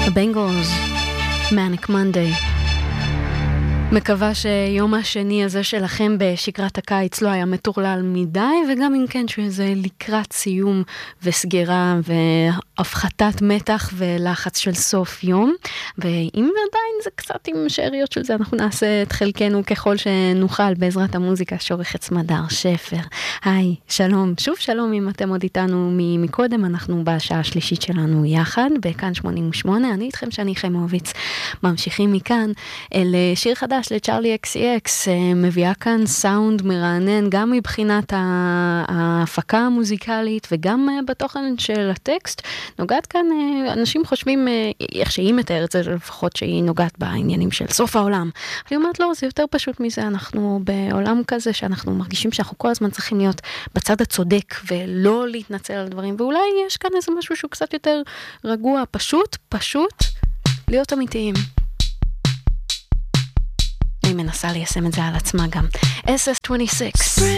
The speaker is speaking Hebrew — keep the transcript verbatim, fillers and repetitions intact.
בנגלס, Manic Monday. מקווה שיום השני הזה שלכם בשקרת הקיץ לא היה מטורלל מדי, וגם אם כן שזה לקראת סיום וסגירה והפחתת מתח ולחץ של סוף יום, ואם עדיין זה קצת עם שאריות של זה, אנחנו נעשה את חלקנו ככל שנוכל בעזרת המוזיקה שעורכת סמדר שפר. היי, שלום, שוב שלום אם אתם עוד איתנו מקודם, אנחנו בשעה השלישית שלנו יחד, בכאן שמונים ושמונה, אני איתכם שאני חיימוביץ, ממשיכים מכאן אל שיר חדש, לצ'ארלי אקס אי אקס, מביאה כאן סאונד מרענן גם מבחינת ההפקה המוזיקלית וגם בתוכן של הטקסט. נוגעת כאן, אנשים חושבים איך שהיא מתארת זה, לפחות שהיא נוגעת בעניינים של סוף העולם. אני אומרת לא, זה יותר פשוט מזה, אנחנו בעולם כזה שאנחנו מרגישים שאנחנו כל הזמן צריכים להיות בצד הצודק ולא להתנצל על דברים, ואולי יש כאן איזה משהו שהוא קצת יותר רגוע, פשוט, פשוט להיות אמיתיים. היא מנסה ליישם את זה על עצמה גם. אס אס עשרים ושש